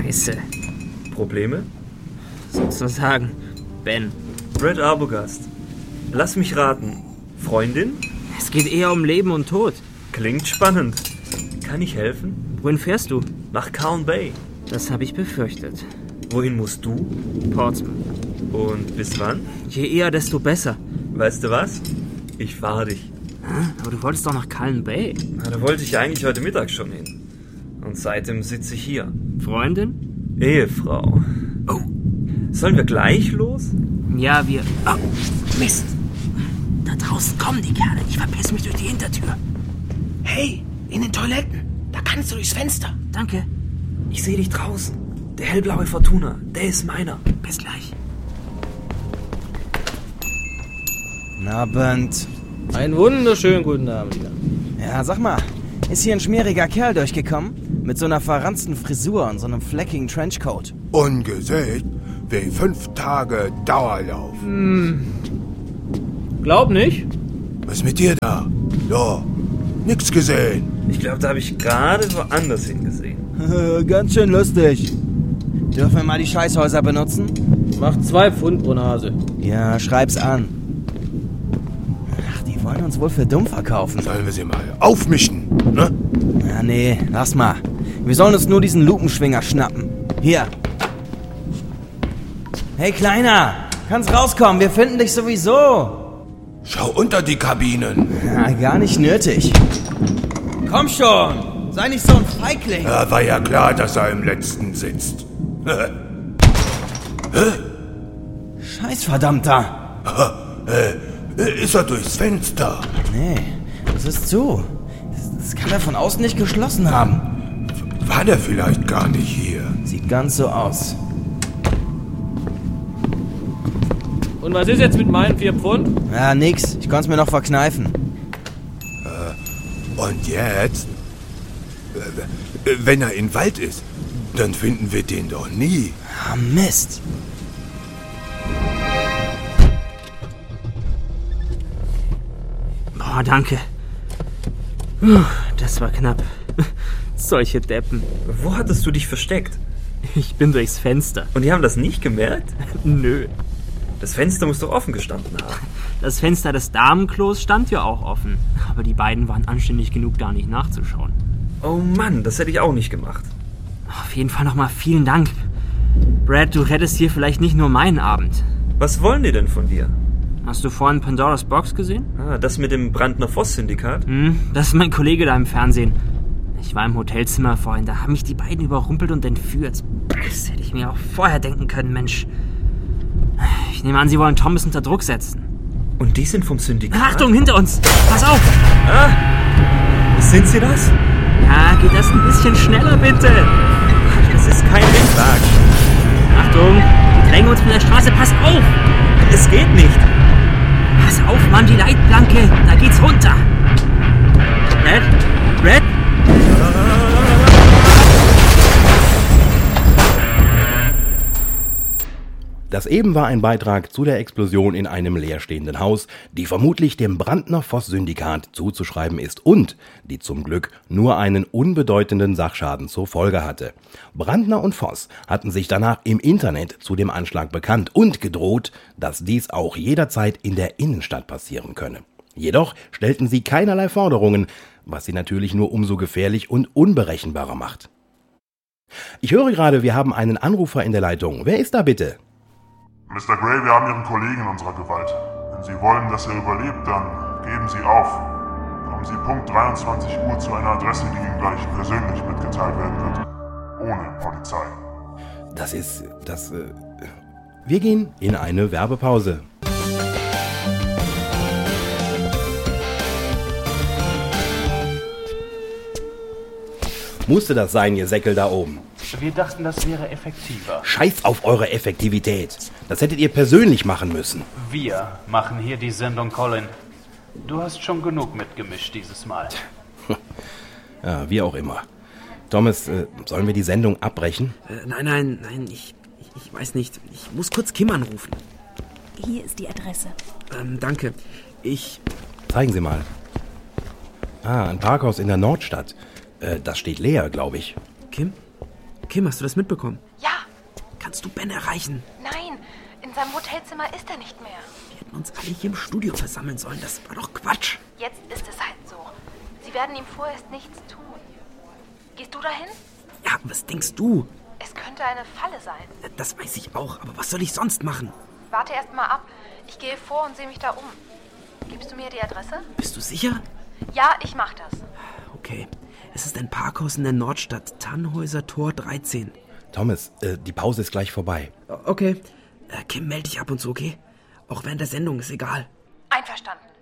Scheiße. Probleme? Sozusagen. Ben. Brad Arbogast. Lass mich raten. Freundin? Es geht eher um Leben und Tod. Klingt spannend. Kann ich helfen? Wohin fährst du? Nach Calne Bay. Das habe ich befürchtet. Wohin musst du? Portsmouth. Und bis wann? Je eher, desto besser. Weißt du was? Ich fahre dich. Aber du wolltest doch nach Calne Bay. Na, da wollte ich eigentlich heute Mittag schon hin. Und seitdem sitze ich hier. Freundin? Ehefrau. Oh. Sollen wir gleich los? Ja, wir... Oh, Mist. Da draußen kommen die Kerle. Ich verpiss mich durch die Hintertür. Hey, in den Toiletten. Da kannst du durchs Fenster. Danke. Ich sehe dich draußen. Der hellblaue Fortuna. Der ist meiner. Bis gleich. Guten Abend. Einen wunderschönen guten Abend. Ja, sag mal, ist hier ein schmieriger Kerl durchgekommen? Mit so einer verranzten Frisur und so einem fleckigen Trenchcoat. Ungesägt wie 5 Tage Dauerlauf. Glaub nicht. Was ist mit dir da? Ja, nix gesehen. Ich glaube, da habe ich gerade woanders hingesehen. Ganz schön lustig. Dürfen wir mal die Scheißhäuser benutzen? Macht 2 Pfund pro Nase. Ja, schreib's an. Ach, die wollen uns wohl für dumm verkaufen. Sollen wir sie mal aufmischen, ne? Ja, nee, lass mal. Wir sollen uns nur diesen Lupenschwinger schnappen. Hier. Hey, Kleiner, kannst rauskommen, wir finden dich sowieso. Schau unter die Kabinen. Ja, gar nicht nötig. Komm schon, sei nicht so ein Feigling. Ja, war ja klar, dass er im letzten sitzt. Scheiß Verdammter. Ist er durchs Fenster? Nee, das ist zu. Das kann er von außen nicht geschlossen haben. War der vielleicht gar nicht hier? Sieht ganz so aus. Und was ist jetzt mit meinen 4 Pfund? Ja, nix. Ich konnte es mir noch verkneifen. Und jetzt? Wenn er im Wald ist, dann finden wir den doch nie. Ah, Mist. Boah, danke. Das war knapp. Solche Deppen. Wo hattest du dich versteckt? Ich bin durchs Fenster. Und die haben das nicht gemerkt? Nö. Das Fenster muss doch offen gestanden haben. Das Fenster des Damenklos stand ja auch offen. Aber die beiden waren anständig genug, da nicht nachzuschauen. Oh Mann, das hätte ich auch nicht gemacht. Auf jeden Fall nochmal vielen Dank. Brad, du rettest hier vielleicht nicht nur meinen Abend. Was wollen die denn von dir? Hast du vorhin Pandoras Box gesehen? Ah, das mit dem Brandner Voss-Syndikat? Das ist mein Kollege da im Fernsehen. Ich war im Hotelzimmer vorhin, da haben mich die beiden überrumpelt und entführt. Das hätte ich mir auch vorher denken können, Mensch. Ich nehme an, sie wollen Thomas unter Druck setzen. Und die sind vom Syndikat? Achtung, hinter uns! Pass auf! Ah, sind sie das? Ja, geht das ein bisschen schneller, bitte? Das ist kein Windwag. Achtung, die drängen uns von der Straße, pass auf! Es geht nicht. Pass auf, Mann, die Leitplanke, da geht's runter. Brad? Das eben war ein Beitrag zu der Explosion in einem leerstehenden Haus, die vermutlich dem Brandner Voss-Syndikat zuzuschreiben ist und die zum Glück nur einen unbedeutenden Sachschaden zur Folge hatte. Brandner und Voss hatten sich danach im Internet zu dem Anschlag bekannt und gedroht, dass dies auch jederzeit in der Innenstadt passieren könne. Jedoch stellten sie keinerlei Forderungen, was sie natürlich nur umso gefährlich und unberechenbarer macht. Ich höre gerade, wir haben einen Anrufer in der Leitung. Wer ist da bitte? Mr. Gray, wir haben Ihren Kollegen in unserer Gewalt. Wenn Sie wollen, dass er überlebt, dann geben Sie auf. Kommen Sie Punkt 23 Uhr zu einer Adresse, die Ihnen gleich persönlich mitgeteilt werden wird. Ohne Polizei. Wir gehen in eine Werbepause. Musste das sein, ihr Säckel da oben? Wir dachten, das wäre effektiver. Scheiß auf eure Effektivität. Das hättet ihr persönlich machen müssen. Wir machen hier die Sendung, Colin. Du hast schon genug mitgemischt dieses Mal. Ja, wie auch immer. Thomas, sollen wir die Sendung abbrechen? Nein, ich weiß nicht. Ich muss kurz Kim anrufen. Hier ist die Adresse. Danke. Zeigen Sie mal. Ah, ein Parkhaus in der Nordstadt. Das steht leer, glaube ich. Kim? Kim, hast du das mitbekommen? Ja. Kannst du Ben erreichen? Nein, in seinem Hotelzimmer ist er nicht mehr. Wir hätten uns alle hier im Studio versammeln sollen. Das war doch Quatsch. Jetzt ist es halt so. Sie werden ihm vorerst nichts tun. Gehst du dahin? Ja, was denkst du? Es könnte eine Falle sein. Das weiß ich auch, aber was soll ich sonst machen? Warte erst mal ab. Ich gehe vor und sehe mich da um. Gibst du mir die Adresse? Bist du sicher? Ja, ich mach das. Okay. Es ist ein Parkhaus in der Nordstadt. Tannhäuser Tor 13. Thomas, die Pause ist gleich vorbei. Okay. Kim, melde dich ab und zu, okay? Auch während der Sendung, ist egal. Einverstanden.